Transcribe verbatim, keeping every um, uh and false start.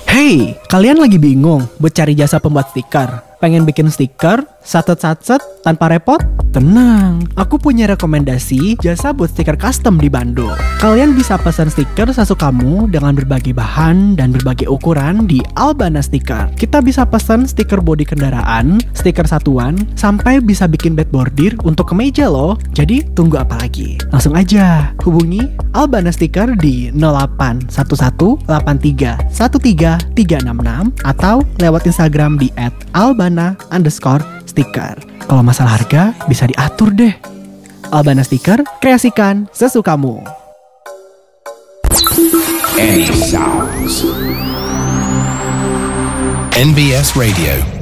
Hey, kalian lagi bingung buat cari jasa pembuat stiker? Pengen bikin stiker, satet-satet, tanpa repot? Tenang, aku punya rekomendasi jasa buat stiker custom di Bandung. Kalian bisa pesan stiker sesukamu dengan berbagai bahan dan berbagai ukuran di Albana Stiker. Kita bisa pesan stiker bodi kendaraan, stiker satuan, sampai bisa bikin bed bordir untuk kemeja loh. Jadi tunggu apa lagi? Langsung aja hubungi Albana Stiker di nol delapan satu satu delapan tiga satu tiga tiga enam enam atau lewat Instagram di et albana underscore stiker. Kalau masalah harga bisa diatur deh. Albana Stiker, kreasikan sesukamu. Any sounds. N B S Radio.